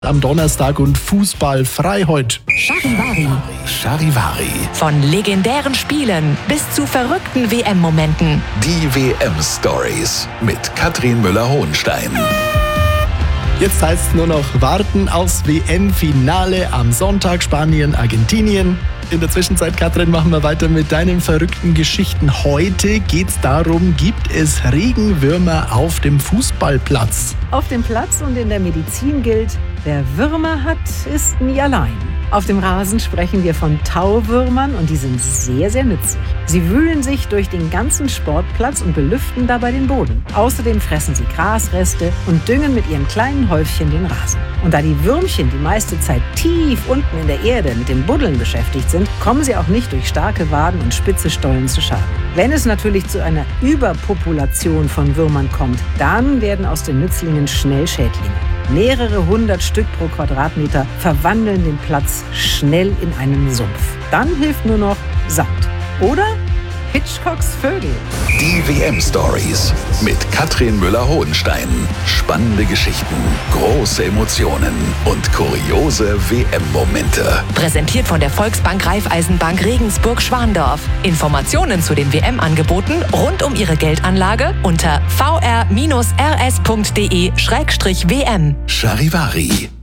Am Donnerstag und Fußball frei heute. Charivari. Von legendären Spielen bis zu verrückten WM-Momenten. Die WM-Stories mit Katrin Müller-Hohenstein. Jetzt heißt es nur noch warten aufs WM-Finale am Sonntag Spanien, Argentinien. In der Zwischenzeit, Katrin, machen wir weiter mit deinen verrückten Geschichten. Heute geht es darum, gibt es Regenwürmer auf dem Fußballplatz? Auf dem Platz und in der Medizin gilt, wer Würmer hat, ist nie allein. Auf dem Rasen sprechen wir von Tauwürmern und die sind sehr, sehr nützlich. Sie wühlen sich durch den ganzen Sportplatz und belüften dabei den Boden. Außerdem fressen sie Grasreste und düngen mit ihrem kleinen Häufchen den Rasen. Und da die Würmchen die meiste Zeit tief unten in der Erde mit dem Buddeln beschäftigt sind, kommen sie auch nicht durch starke Waden und spitze Stollen zu Schaden. Wenn es natürlich zu einer Überpopulation von Würmern kommt, dann werden aus den Nützlingen schnell Schädlinge. Mehrere hundert Stück pro Quadratmeter verwandeln den Platz schnell in einen Sumpf. Dann hilft nur noch Sand. Oder Hitchcocks Vögel. Die WM-Stories mit Katrin Müller-Hohenstein. Spannende Geschichten, große Emotionen und kuriose WM-Momente. Präsentiert von der Volksbank Raiffeisenbank Regensburg-Schwandorf. Informationen zu den WM-Angeboten rund um Ihre Geldanlage unter vr-rs.de/WM. Charivari.